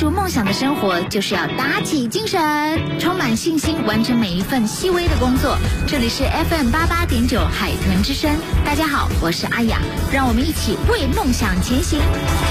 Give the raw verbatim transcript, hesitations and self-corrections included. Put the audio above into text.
逐梦想的生活就是要打起精神，充满信心，完成每一份细微的工作。这里是 F M 八八点九海豚之声，大家好，我是阿雅，让我们一起为梦想前行。